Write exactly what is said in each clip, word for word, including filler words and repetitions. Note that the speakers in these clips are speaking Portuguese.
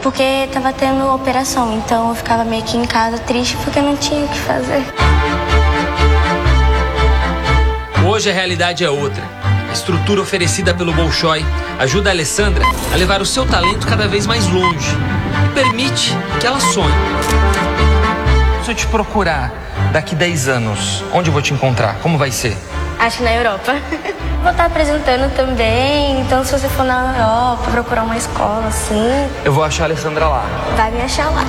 porque tava tendo operação, então eu ficava meio que em casa triste porque não tinha o que fazer. Hoje a realidade é outra. A estrutura oferecida pelo Bolshoi ajuda a Alessandra a levar o seu talento cada vez mais longe e permite que ela sonhe. Se eu te procurar daqui dez anos, onde eu vou te encontrar? Como vai ser? Acho que na Europa. Vou estar apresentando também, então se você for na Europa, procurar uma escola assim... Eu vou achar a Alessandra lá. Vai me achar lá.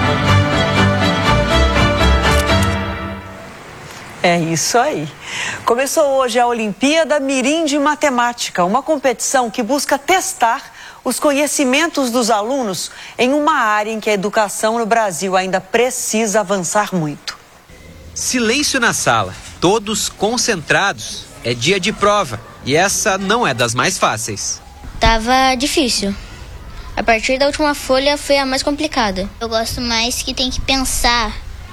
É isso aí. Começou hoje a Olimpíada Mirim de Matemática, uma competição que busca testar os conhecimentos dos alunos em uma área em que a educação no Brasil ainda precisa avançar muito. Silêncio na sala, todos concentrados. É dia de prova e essa não é das mais fáceis. Tava difícil. A partir da última folha foi a mais complicada. Eu gosto mais que tem que pensar,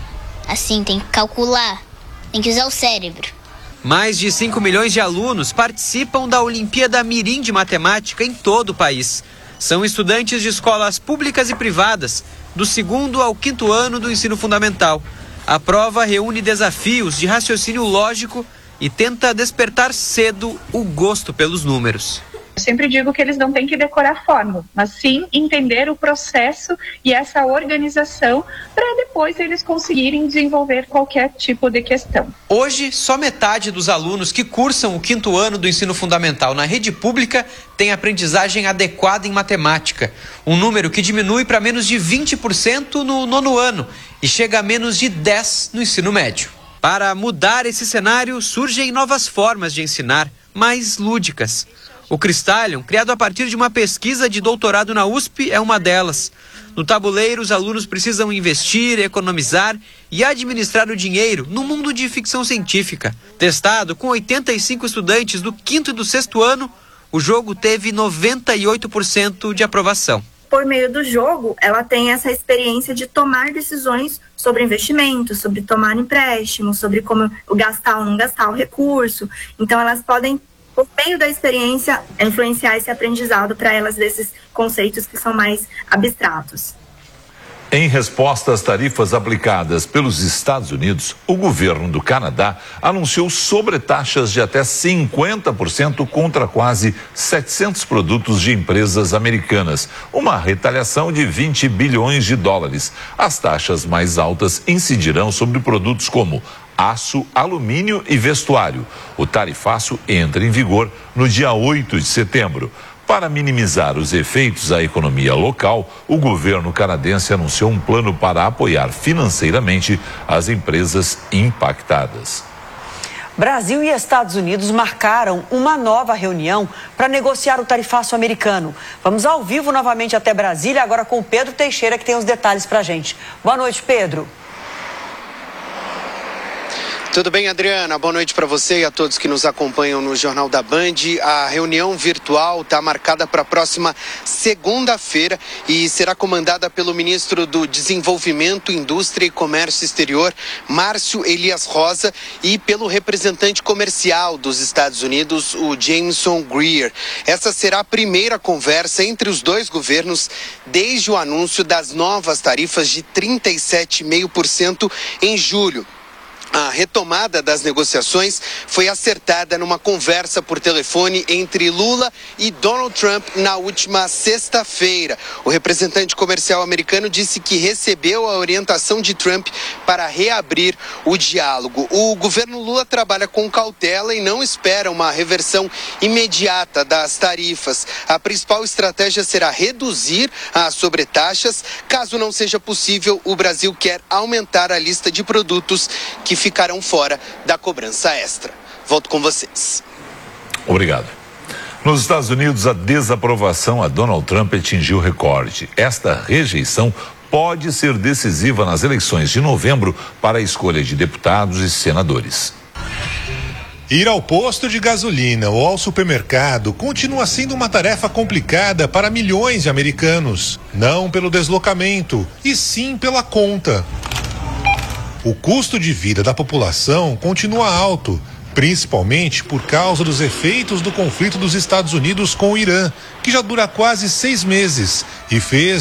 assim, tem que calcular, tem que usar o cérebro. Mais de cinco milhões de alunos participam da Olimpíada Mirim de Matemática em todo o país. São estudantes de escolas públicas e privadas, do segundo ao quinto ano do ensino fundamental. A prova reúne desafios de raciocínio lógico e tenta despertar cedo o gosto pelos números. Eu sempre digo que eles não têm que decorar fórmula, mas sim entender o processo e essa organização para depois eles conseguirem desenvolver qualquer tipo de questão. Hoje, só metade dos alunos que cursam o quinto ano do ensino fundamental na rede pública tem aprendizagem adequada em matemática, um número que diminui para menos de vinte por cento no nono ano e chega a menos de dez por cento no ensino médio. Para mudar esse cenário, surgem novas formas de ensinar, mais lúdicas. O Crystallium, criado a partir de uma pesquisa de doutorado na U S P, é uma delas. No tabuleiro, os alunos precisam investir, economizar e administrar o dinheiro no mundo de ficção científica. Testado com oitenta e cinco estudantes do quinto e do sexto ano, o jogo teve noventa e oito por cento de aprovação. Por meio do jogo, ela tem essa experiência de tomar decisões sobre investimentos, sobre tomar empréstimos, sobre como gastar ou não gastar o recurso. Então, elas podem, por meio da experiência, influenciar esse aprendizado para elas desses conceitos que são mais abstratos. Em resposta às tarifas aplicadas pelos Estados Unidos, o governo do Canadá anunciou sobretaxas de até cinquenta por cento contra quase setecentos produtos de empresas americanas, uma retaliação de vinte bilhões de dólares. As taxas mais altas incidirão sobre produtos como aço, alumínio e vestuário. O tarifaço entra em vigor no dia oito de setembro. Para minimizar os efeitos à economia local, o governo canadense anunciou um plano para apoiar financeiramente as empresas impactadas. Brasil e Estados Unidos marcaram uma nova reunião para negociar o tarifaço americano. Vamos ao vivo novamente até Brasília, agora com o Pedro Teixeira, que tem os detalhes para a gente. Boa noite, Pedro. Tudo bem, Adriana? Boa noite para você e a todos que nos acompanham no Jornal da Band. A reunião virtual está marcada para a próxima segunda-feira e será comandada pelo ministro do Desenvolvimento, Indústria e Comércio Exterior, Márcio Elias Rosa, e pelo representante comercial dos Estados Unidos, o Jameson Greer. Essa será a primeira conversa entre os dois governos desde o anúncio das novas tarifas de trinta e sete vírgula cinco por cento em julho. A retomada das negociações foi acertada numa conversa por telefone entre Lula e Donald Trump na última sexta-feira. O representante comercial americano disse que recebeu a orientação de Trump para reabrir o diálogo. O governo Lula trabalha com cautela e não espera uma reversão imediata das tarifas. A principal estratégia será reduzir as sobretaxas. Caso não seja possível, o Brasil quer aumentar a lista de produtos que ficarão fora da cobrança extra. Volto com vocês. Obrigado. Nos Estados Unidos, a desaprovação a Donald Trump atingiu recorde. Esta rejeição pode ser decisiva nas eleições de novembro para a escolha de deputados e senadores. Ir ao posto de gasolina ou ao supermercado continua sendo uma tarefa complicada para milhões de americanos. Não pelo deslocamento, e sim pela conta. O custo de vida da população continua alto, principalmente por causa dos efeitos do conflito dos Estados Unidos com o Irã, que já dura quase seis meses e fez